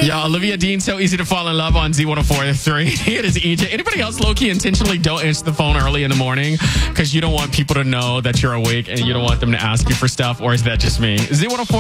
Yeah, Olivia Dean, so easy to fall in love on Z104.3. It is EJ. Anybody else low-key intentionally don't answer the phone early in the morning because you don't want people to know that you're awake and you don't want them to ask you for stuff, or is that just me? Z104.